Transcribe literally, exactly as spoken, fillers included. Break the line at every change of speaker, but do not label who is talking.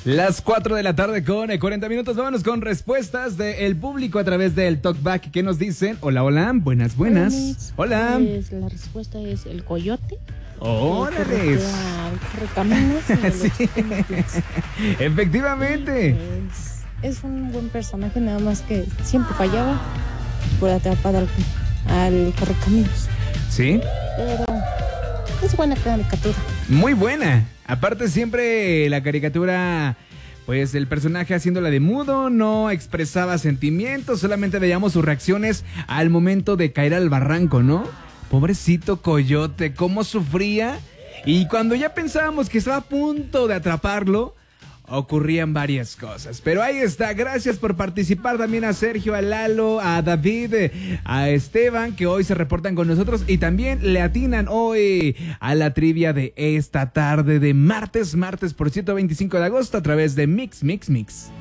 Las cuatro de la tarde con cuarenta minutos. Vámonos con respuestas del público a través del Talkback. ¿Qué nos dicen? Hola, hola. Buenas, buenas.
Buenas.
Hola.
Pues, la respuesta es el coyote.
¡Órale!
Caminos.
Sí. Efectivamente.
Es, es un buen personaje, nada más que siempre fallaba por atrapar al, al correcaminos.
¿Sí?
Pero es buena caricatura.
Muy buena. Aparte siempre la caricatura, pues el personaje haciéndola de mudo, no expresaba sentimientos, solamente veíamos sus reacciones al momento de caer al barranco, ¿no? Pobrecito coyote, cómo sufría. Y cuando ya pensábamos que estaba a punto de atraparlo, ocurrían varias cosas. Pero ahí está, gracias por participar también a Sergio, a Lalo, a David, a Esteban, que hoy se reportan con nosotros y también le atinan hoy a la trivia de esta tarde de martes, martes por ciento veinticinco de agosto a través de Mix, Mix, Mix.